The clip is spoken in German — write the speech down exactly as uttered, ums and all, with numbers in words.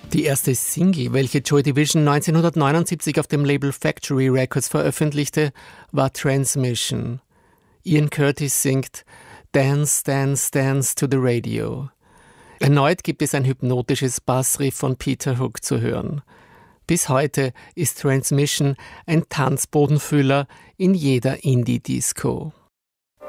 Die erste Single, welche Joy Division neunzehnhundertneunundsiebzig auf dem Label Factory Records veröffentlichte, war Transmission. Ian Curtis singt Dance, Dance, Dance to the Radio. Erneut gibt es ein hypnotisches Bassriff von Peter Hook zu hören. Bis heute ist Transmission ein Tanzbodenfüller in jeder Indie-Disco.